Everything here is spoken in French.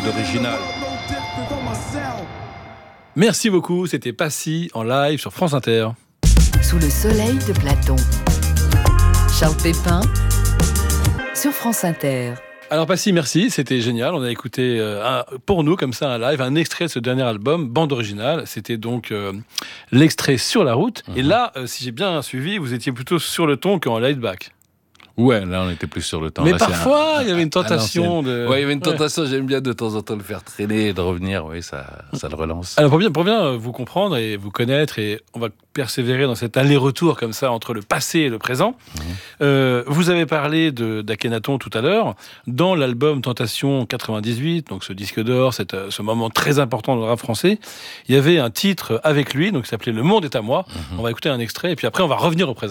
bande originale. Merci beaucoup, c'était Passy en live sur France Inter. Sous le soleil de Platon. Charles Pépin sur France Inter. Alors Passy, merci, c'était génial. On a écouté pour nous comme ça un live, un extrait de ce dernier album, bande originale. C'était donc l'extrait Sur la route. Et là, si j'ai bien suivi, vous étiez plutôt sur le ton qu'en laid back. Ouais, là on était plus sur le temps. Mais là, parfois, il y avait une tentation de... Ouais, il y avait une tentation, j'aime bien de temps en temps le faire traîner et de revenir, oui, ça le relance. Alors pour bien vous comprendre et vous connaître, et on va persévérer dans cet aller-retour comme ça entre le passé et le présent. Vous avez parlé d'Akhenaton tout à l'heure. Dans l'album Tentation 98, donc ce disque d'or, ce moment très important dans le rap français, il y avait un titre avec lui, donc qui s'appelait Le Monde est à moi. On va écouter un extrait et puis après on va revenir au présent.